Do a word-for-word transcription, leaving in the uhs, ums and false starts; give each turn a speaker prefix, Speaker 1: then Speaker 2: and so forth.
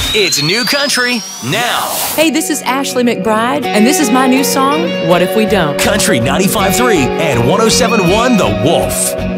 Speaker 1: It's New Country now.
Speaker 2: Hey, this is Ashley McBride, and this is my new song, What If We Don't?
Speaker 1: Country ninety-five point three and one oh seven point one The Wolf.